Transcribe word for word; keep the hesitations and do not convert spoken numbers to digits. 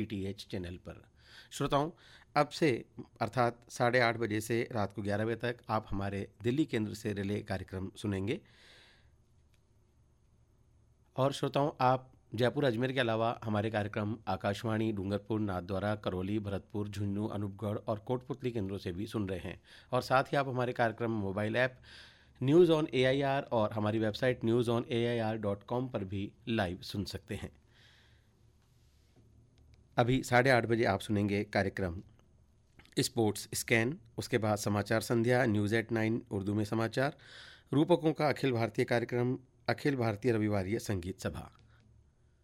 DTH channel पर। श्रोताओं, अब से अर्थात साढ़े आठ बजे से रात को ग्यारह बजे तक आप हमारे दिल्ली केंद्र से रिले कार्यक्रम सुनेंगे। और श्रोताओं, आप जयपुर अजमेर के अलावा हमारे कार्यक्रम आकाशवाणी डूंगरपुर, नाथद्वारा, करौली, भरतपुर, झुंझुनू, अनूपगढ़ और कोटपुतली केंद्रों से भी सुन रहे हैं। और साथ ही आप हमारे कार्यक्रम mobile app news on AIR और हमारी website news on A I R dot com पर भी लाइव सुन सकते हैं। अभी साढ़े आठ बजे आप सुनेंगे कार्यक्रम स्पोर्ट्स स्कैन, उसके बाद समाचार संध्या, न्यूज़ एट नाइन उर्दू में समाचार, रूपकों का अखिल भारतीय कार्यक्रम अखिल भारतीय रविवारीय संगीत सभा।